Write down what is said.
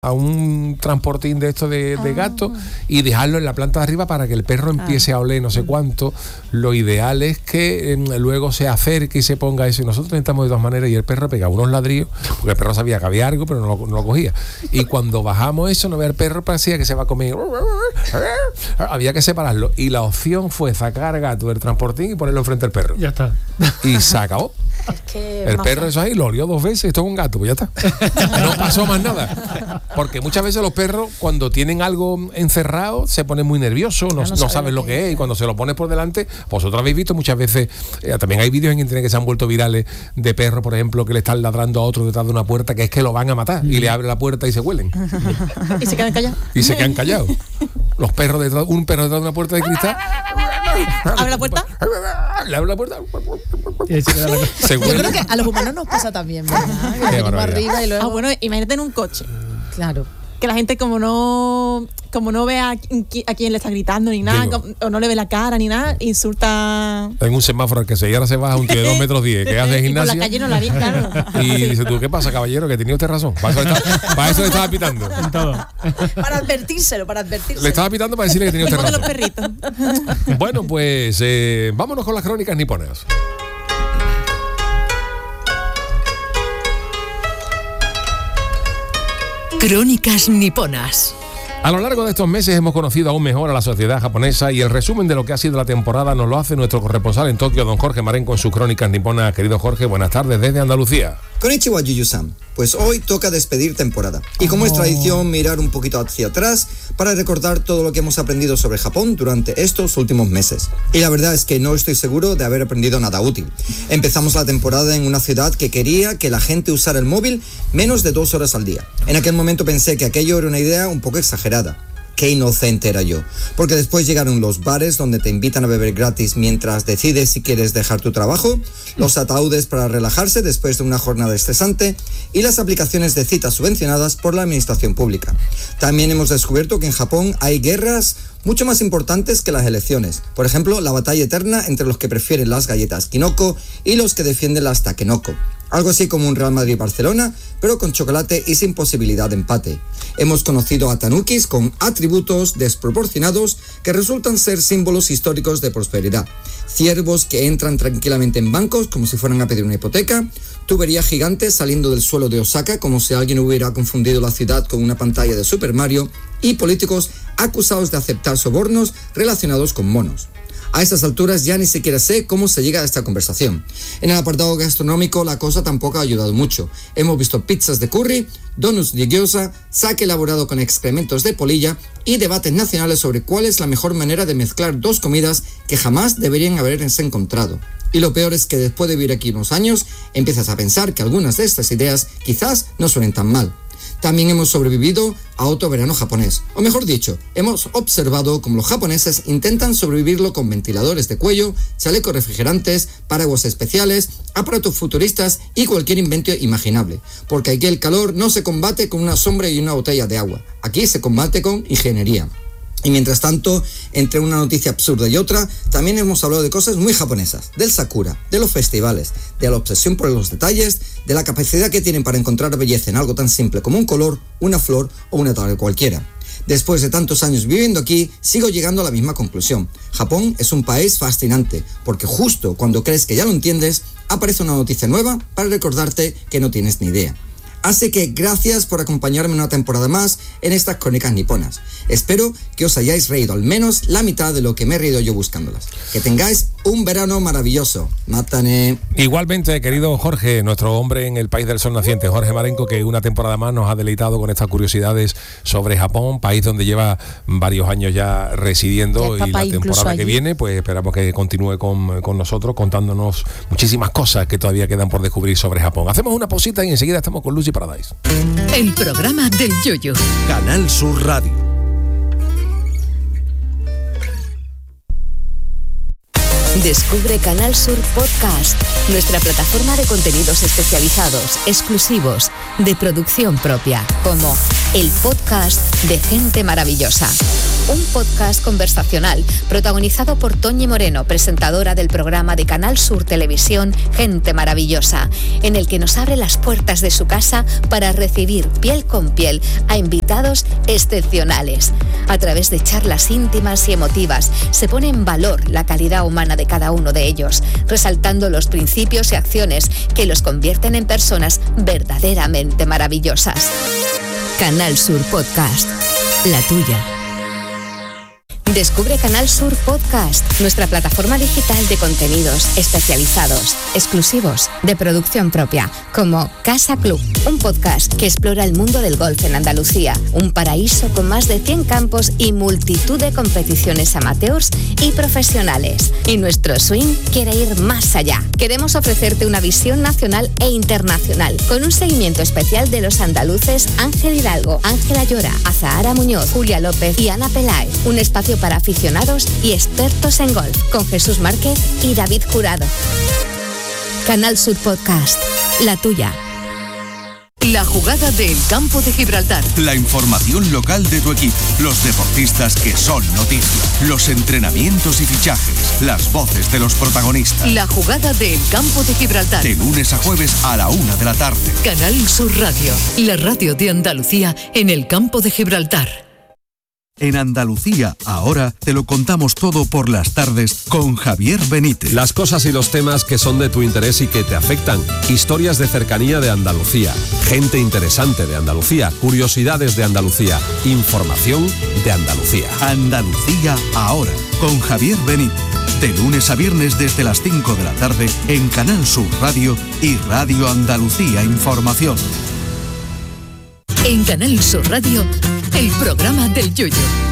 a un transportín de esto de gato y dejarlo en la planta de arriba para que el perro empiece a oler no sé cuánto. Lo ideal es que luego se acerque y se ponga eso, y nosotros intentamos de todas maneras, y el perro pegaba unos ladrillos porque el perro sabía que había algo pero no lo cogía, y cuando bajamos eso no ve el perro, parecía que se va a comer, había que separarlo, y la opción fue sacar al gato del transportín y ponerlo enfrente al perro, ya está, y se acabó. Es que el perro eso ahí lo olió 2 veces, esto es un gato, pues ya está. No pasó más nada. Porque muchas veces los perros, cuando tienen algo encerrado, se ponen muy nerviosos, no saben lo que es, y cuando se lo pones por delante, vosotros habéis visto muchas veces, también hay vídeos en internet que se han vuelto virales de perros, por ejemplo, que le están ladrando a otro detrás de una puerta, que es que lo van a matar, y le abre la puerta y se huelen. Y se quedan callados. Y se quedan callados. Los perros un perro detrás de una puerta de cristal. ¿Abre la puerta? Le abre la puerta. Yo creo que a los humanos nos pasa también, ¿verdad? Que venimos arriba y luego... bueno, imagínate en un coche. Claro. Que la gente como no ve a quién le está gritando ni nada, o no le ve la cara ni nada, insulta. En un semáforo que ahora se baja un tío de 2,10 metros que hace gimnasia. Y por la calle no la vi, claro. Y dice tú, ¿qué pasa, caballero? Que tenía usted razón. Para eso le estaba pitando. Para advertírselo. Le estaba pitando para decirle que tenía usted razón. Los perritos. Bueno, pues vámonos con las crónicas niponas. Crónicas niponas. A lo largo de estos meses hemos conocido aún mejor a la sociedad japonesa, y el resumen de lo que ha sido la temporada nos lo hace nuestro corresponsal en Tokio, don Jorge Marenco, en sus crónicas niponas. Querido Jorge, buenas tardes desde Andalucía. Konnichiwa, Yuyu-san. Pues hoy toca despedir temporada. Y como es tradición, mirar un poquito hacia atrás para recordar todo lo que hemos aprendido sobre Japón durante estos últimos meses. Y la verdad es que no estoy seguro de haber aprendido nada útil. Empezamos la temporada en una ciudad que quería que la gente usara el móvil menos de 2 horas al día. En aquel momento pensé que aquello era una idea un poco exagerada. Qué inocente era yo, porque después llegaron los bares donde te invitan a beber gratis mientras decides si quieres dejar tu trabajo, los ataúdes para relajarse después de una jornada estresante y las aplicaciones de citas subvencionadas por la administración pública. También hemos descubierto que en Japón hay guerras mucho más importantes que las elecciones. Por ejemplo, la batalla eterna entre los que prefieren las galletas Kinoko y los que defienden las Takenoko. Algo así como un Real Madrid-Barcelona, pero con chocolate y sin posibilidad de empate. Hemos conocido a tanukis con atributos desproporcionados que resultan ser símbolos históricos de prosperidad. Ciervos que entran tranquilamente en bancos como si fueran a pedir una hipoteca. Tuberías gigantes saliendo del suelo de Osaka como si alguien hubiera confundido la ciudad con una pantalla de Super Mario. Y políticos acusados de aceptar sobornos relacionados con monos. A estas alturas ya ni siquiera sé cómo se llega a esta conversación. En el apartado gastronómico la cosa tampoco ha ayudado mucho. Hemos visto pizzas de curry, donuts de gyoza, sake elaborado con excrementos de polilla y debates nacionales sobre cuál es la mejor manera de mezclar 2 comidas que jamás deberían haberse encontrado. Y lo peor es que después de vivir aquí unos años, empiezas a pensar que algunas de estas ideas quizás no suenen tan mal. También hemos sobrevivido a otro verano japonés. O mejor dicho, hemos observado cómo los japoneses intentan sobrevivirlo con ventiladores de cuello, chalecos refrigerantes, paraguas especiales, aparatos futuristas y cualquier invento imaginable. Porque aquí el calor no se combate con una sombra y una botella de agua. Aquí se combate con ingeniería. Y mientras tanto, entre una noticia absurda y otra, también hemos hablado de cosas muy japonesas, del sakura, de los festivales, de la obsesión por los detalles, de la capacidad que tienen para encontrar belleza en algo tan simple como un color, una flor o una tabla cualquiera. Después de tantos años viviendo aquí, sigo llegando a la misma conclusión. Japón es un país fascinante, porque justo cuando crees que ya lo entiendes, aparece una noticia nueva para recordarte que no tienes ni idea. Así que gracias por acompañarme una temporada más en estas crónicas niponas. Espero que os hayáis reído al menos la mitad de lo que me he reído yo buscándolas. Que tengáis un verano maravilloso. Mátane. Igualmente, querido Jorge, nuestro hombre en el país del sol naciente, Jorge Marenco, que una temporada más nos ha deleitado con estas curiosidades sobre Japón, país donde lleva varios años ya residiendo, y la temporada que viene, pues esperamos que continúe con nosotros contándonos muchísimas cosas que todavía quedan por descubrir sobre Japón. Hacemos una pausita y enseguida estamos con Lucy Paradise. El programa del Yoyo. Canal Sur Radio. Descubre Canal Sur Podcast, nuestra plataforma de contenidos especializados, exclusivos, de producción propia, como el podcast de Gente Maravillosa. Un podcast conversacional protagonizado por Toñi Moreno, presentadora del programa de Canal Sur Televisión Gente Maravillosa, en el que nos abre las puertas de su casa para recibir piel con piel a invitados excepcionales. A través de charlas íntimas y emotivas se pone en valor la calidad humana de cada uno de ellos, resaltando los principios y acciones que los convierten en personas verdaderamente maravillosas. Canal Sur Podcast, la tuya. Descubre Canal Sur Podcast, nuestra plataforma digital de contenidos especializados, exclusivos, de producción propia, como Casa Club, un podcast que explora el mundo del golf en Andalucía, un paraíso con más de 100 campos y multitud de competiciones amateurs y profesionales. Y nuestro swing quiere ir más allá. Queremos ofrecerte una visión nacional e internacional, con un seguimiento especial de los andaluces Ángel Hidalgo, Ángela Llora, Azahara Muñoz, Julia López y Ana Peláez. Un espacio para aficionados y expertos en golf, con Jesús Márquez y David Jurado. Canal Sur Podcast, la tuya. La jugada del Campo de Gibraltar. La información local de tu equipo, los deportistas que son noticia, los entrenamientos y fichajes, las voces de los protagonistas. La jugada del Campo de Gibraltar. De lunes a jueves a la 1 de la tarde. Canal Sur Radio, la radio de Andalucía en el Campo de Gibraltar. En Andalucía, ahora te lo contamos todo por las tardes con Javier Benítez. Las cosas y los temas que son de tu interés y que te afectan. Historias de cercanía de Andalucía. Gente interesante de Andalucía. Curiosidades de Andalucía. Información de Andalucía. Andalucía, ahora, con Javier Benítez. De lunes a viernes desde las 5 de la tarde en Canal Sur Radio y Radio Andalucía Información. En Canal Sur Radio, el programa del Yoyo.